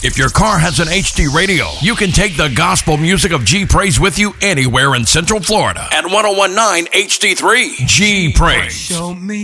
If your car has an HD radio, you can take the gospel music of G Praise with you anywhere in Central Florida at 1019 HD3. G Praise. Show me